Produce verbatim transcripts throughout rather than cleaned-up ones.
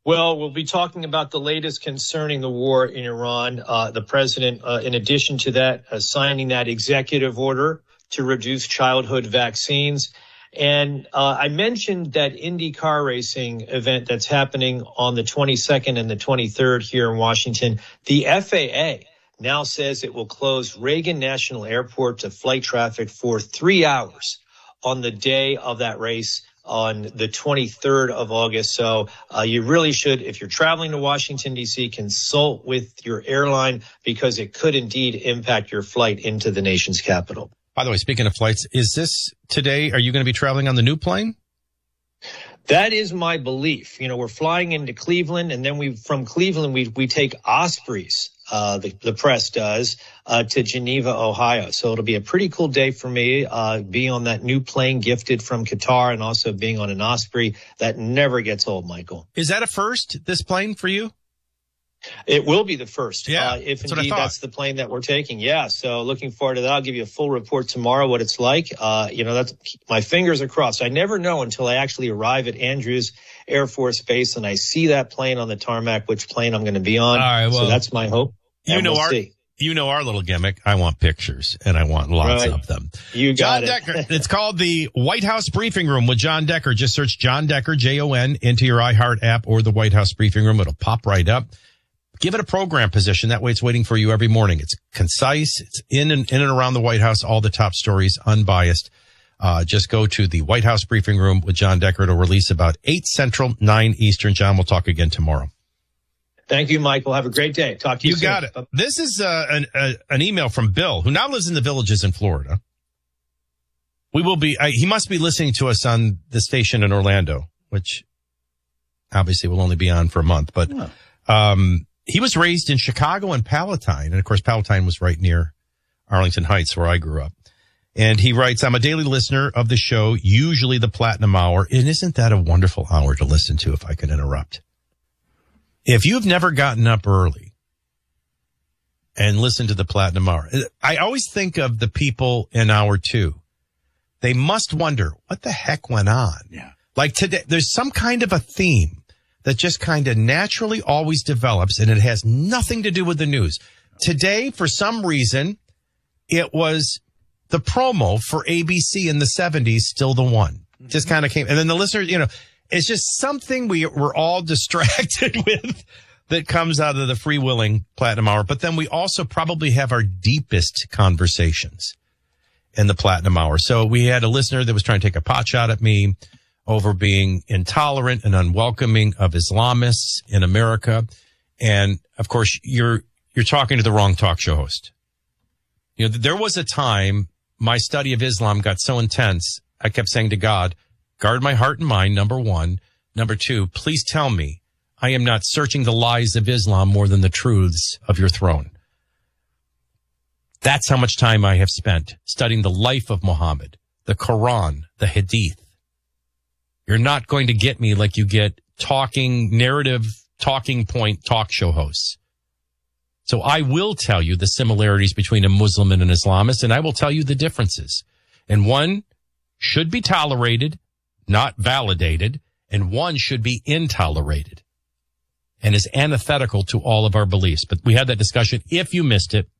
Well, we'll be talking about the latest concerning the war in Iran. Uh, the president, uh, in addition to that, uh, signing that executive order to reduce childhood vaccines. And uh, I mentioned that Indy car racing event that's happening on the twenty-second and the twenty-third here in Washington. The F A A now says it will close Reagan National Airport to flight traffic for three hours on the day of that race on the twenty-third of August. So uh, you really should, if you're traveling to Washington, D C, consult with your airline because it could indeed impact your flight into the nation's capital. By the way, speaking of flights, is this today? Are you going to be traveling on the new plane? That is my belief. You know, we're flying into Cleveland, and then we from Cleveland, we we take Ospreys, uh, the, the press does, uh, to Geneva, Ohio. So it'll be a pretty cool day for me, uh, being on that new plane gifted from Qatar and also being on an Osprey. That never gets old, Michael. Is that a first, this plane for you? It will be the first, yeah, uh, if that's indeed that's the plane that we're taking. Yeah, so looking forward to that. I'll give you a full report tomorrow what it's like. Uh, you know, that's my fingers are crossed. I never know until I actually arrive at Andrews Air Force Base and I see that plane on the tarmac, which plane I'm going to be on. All right, well, so that's my hope. You know, we'll our, see. you know our little gimmick. I want pictures, and I want lots right. of them. You got John it. Decker. It's called the White House Briefing Room with John Decker. Just search John Decker, J O N, into your iHeart app or the White House Briefing Room. It'll pop right up. Give it a program position. That way it's waiting for you every morning. It's concise. It's in and in and around the White House, all the top stories, unbiased. Uh, just go to the White House Briefing Room with John Decker. It'll release about eight Central, nine Eastern. John, we'll talk again tomorrow. Thank you, Michael. Have a great day. Talk to you, you soon. got it. This is uh, an, uh, an email from Bill, who now lives in the Villages in Florida. We will be, I, he must be listening to us on the station in Orlando, which obviously will only be on for a month, but, yeah. um, he was raised in Chicago and Palatine. And of course, Palatine was right near Arlington Heights, where I grew up. And he writes, I'm a daily listener of the show, usually the Platinum Hour. And isn't that a wonderful hour to listen to, if I could interrupt? If you've never gotten up early and listened to the Platinum Hour, I always think of the people in hour two. They must wonder, what the heck went on? Yeah. Like today, there's some kind of a theme that just kind of naturally always develops, and it has nothing to do with the news. Today, for some reason, it was the promo for A B C in the seventies, Still the One. Just kind of came. And then the listeners, you know, it's just something we, we're all distracted with that comes out of the freewheeling Platinum Hour. But then we also probably have our deepest conversations in the Platinum Hour. So we had a listener that was trying to take a pot shot at me over being intolerant and unwelcoming of Islamists in America. And of course, you're, you're talking to the wrong talk show host. You know, there was a time my study of Islam got so intense, I kept saying to God, guard my heart and mind, number one. Number two, please tell me I am not searching the lies of Islam more than the truths of your throne. That's how much time I have spent studying the life of Muhammad, the Quran, the Hadith. You're not going to get me like you get talking, narrative, talking point talk show hosts. So I will tell you the similarities between a Muslim and an Islamist, and I will tell you the differences. And one should be tolerated, not validated, and one should be intolerated and is antithetical to all of our beliefs. But we had that discussion. If you missed it,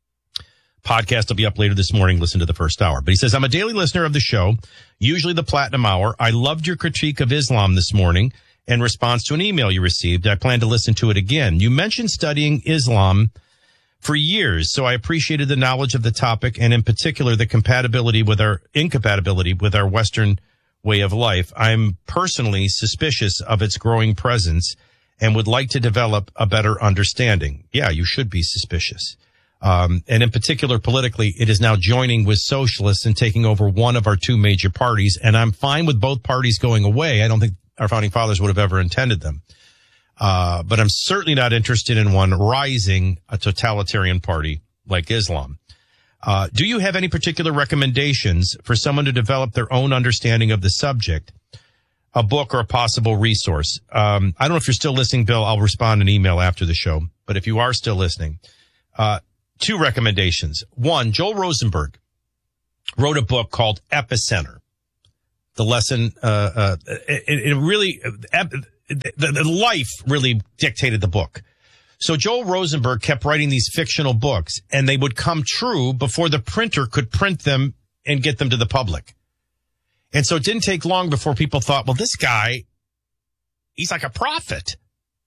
podcast will be up later this morning. Listen to the first hour. But he says, I'm a daily listener of the show, usually the Platinum Hour. I loved your critique of Islam this morning in response to an email you received. I plan to listen to it again. You mentioned studying Islam for years, so I appreciated the knowledge of the topic and in particular the compatibility with our incompatibility with our Western way of life. I'm personally suspicious of its growing presence and would like to develop a better understanding. Yeah, you should be suspicious. Um, and in particular, politically, it is now joining with socialists and taking over one of our two major parties. And I'm fine with both parties going away. I don't think our founding fathers would have ever intended them. Uh, but I'm certainly not interested in one rising a totalitarian party like Islam. Uh, do you have any particular recommendations for someone to develop their own understanding of the subject? A book or a possible resource? Um, I don't know if you're still listening, Bill. I'll respond in email after the show. But if you are still listening, uh, two recommendations. One, Joel Rosenberg wrote a book called Epicenter. The lesson, uh, uh, it, it really, ep, the, the life really dictated the book. So Joel Rosenberg kept writing these fictional books, and they would come true before the printer could print them and get them to the public. And so it didn't take long before people thought, well, this guy, he's like a prophet.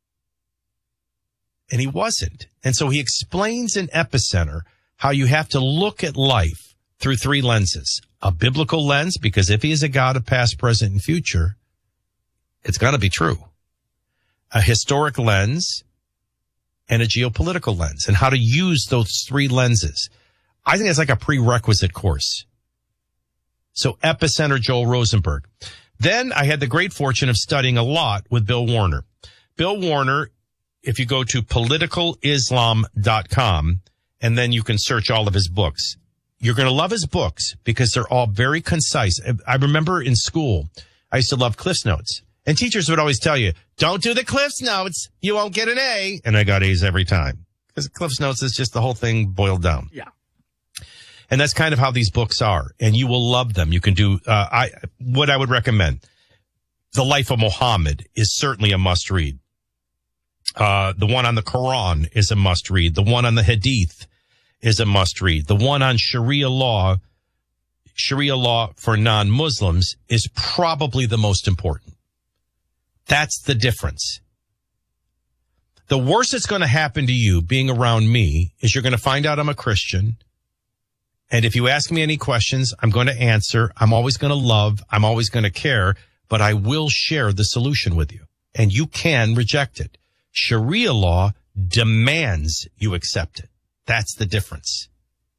And he wasn't. And so he explains in Epicenter how you have to look at life through three lenses. A biblical lens, because if he is a God of past, present, and future, it's got to be true. A historic lens and a geopolitical lens, and how to use those three lenses. I think it's like a prerequisite course. So Epicenter, Joel Rosenberg. Then I had the great fortune of studying a lot with Bill Warner. Bill Warner, if you go to political islam dot com, and then you can search all of his books, you're going to love his books because they're all very concise. I remember in school, I used to love Cliff's Notes. And teachers would always tell you, don't do the Cliff's Notes. You won't get an A. And I got A's every time. Because Cliff's Notes is just the whole thing boiled down. Yeah. And that's kind of how these books are. And you will love them. You can do, uh, I, what I would recommend. The Life of Muhammad is certainly a must read. Uh, the one on the Quran is a must read. The one on the Hadith is a must read. The one on Sharia law, Sharia law for non-Muslims, is probably the most important. That's the difference. The worst that's going to happen to you being around me is you're going to find out I'm a Christian. And if you ask me any questions, I'm going to answer. I'm always going to love. I'm always going to care, but I will share the solution with you. And you can reject it. Sharia law demands you accept it. That's the difference.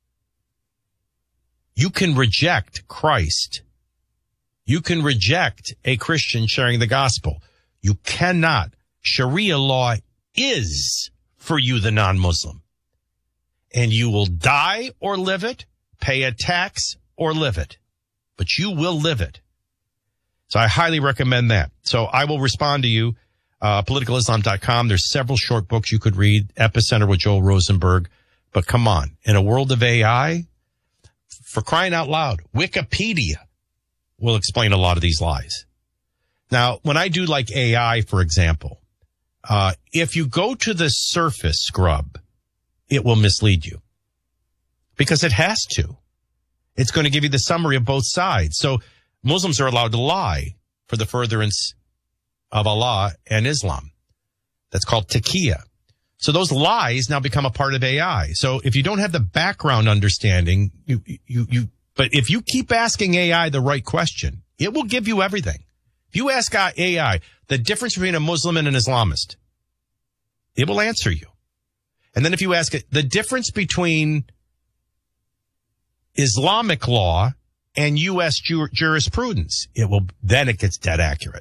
You can reject Christ. You can reject a Christian sharing the gospel. You cannot. Sharia law is for you, the non-Muslim. And you will die or live it, pay a tax or live it. But you will live it. So I highly recommend that. So I will respond to you, uh, political islam dot com. There's several short books you could read. Epicenter with Joel Rosenberg. But come on, in a world of A I, for crying out loud, Wikipedia will explain a lot of these lies. Now, when I do like A I, for example, uh, if you go to the surface scrub, it will mislead you because it has to. It's going to give you the summary of both sides. So Muslims are allowed to lie for the furtherance of Allah and Islam. That's called taqiyya. So those lies now become a part of A I. So if you don't have the background understanding, you, you, you, but if you keep asking A I the right question, it will give you everything. If you ask A I the difference between a Muslim and an Islamist, it will answer you. And then if you ask it the difference between Islamic law and U S ju- jurisprudence, it will, then it gets dead accurate.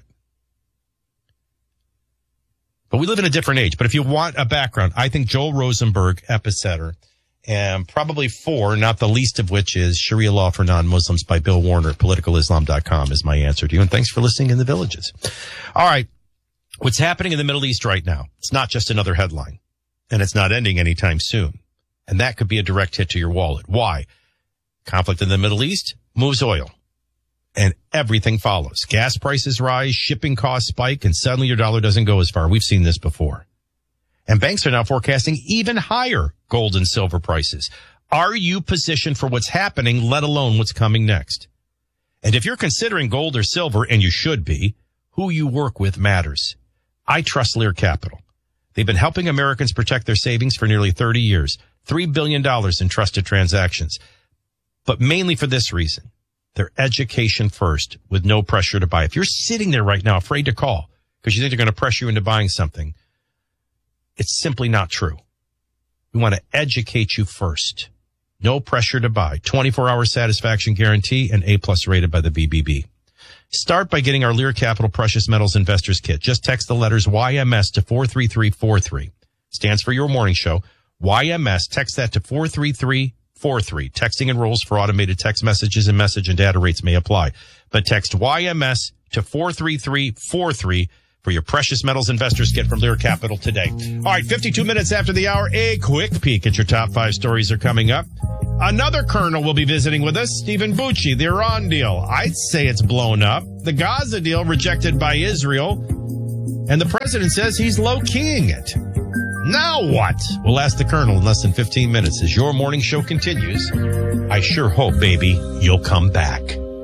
But we live in a different age. But if you want a background, I think Joel Rosenberg, Epicenter, and probably four, not the least of which is Sharia Law for Non-Muslims by Bill Warner at political islam dot com is my answer to you. And thanks for listening in the Villages. All right. What's happening in the Middle East right now? It's not just another headline, and it's not ending anytime soon. And that could be a direct hit to your wallet. Why? Conflict in the Middle East moves oil, and everything follows. Gas prices rise, shipping costs spike, and suddenly your dollar doesn't go as far. We've seen this before. And banks are now forecasting even higher gold and silver prices. Are you positioned for what's happening, let alone what's coming next? And if you're considering gold or silver, and you should be, who you work with matters. I trust Lear Capital. They've been helping Americans protect their savings for nearly thirty years. three billion dollars in trusted transactions. But mainly for this reason. Their education first with no pressure to buy. If you're sitting there right now afraid to call because you think they're going to pressure you into buying something, it's simply not true. We want to educate you first. No pressure to buy. twenty-four hour satisfaction guarantee and A plus rated by the B B B. Start by getting our Lear Capital Precious Metals Investors Kit. Just text the letters Y M S to four three three four three. Stands for your morning show. Y M S. Text that to four three three four three. Texting enrolls for automated text messages and message and data rates may apply. But text Y M S to four three three four three for your Precious Metals Investors Kit from Lear Capital today. All right, fifty-two minutes after the hour, a quick peek at your top five stories are coming up. Another colonel will be visiting with us, Stephen Bucci. The Iran deal, I'd say it's blown up. The Gaza deal rejected by Israel. And the president says he's low-keying it. Now what? We'll ask the colonel in less than fifteen minutes as your morning show continues. I sure hope, baby, you'll come back.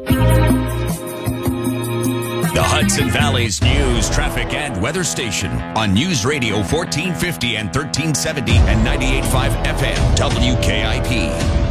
The Hudson Valley's news, traffic, and weather station on News Radio fourteen fifty and thirteen seventy and ninety-eight point five F M W K I P.